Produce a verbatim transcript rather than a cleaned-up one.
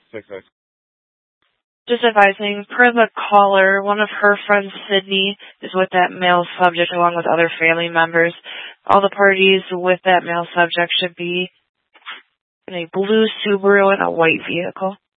six X. Just advising, per the caller, one of her friends, Sydney, is with that male subject along with other family members. All the parties with that male subject should be in a blue Subaru and a white vehicle.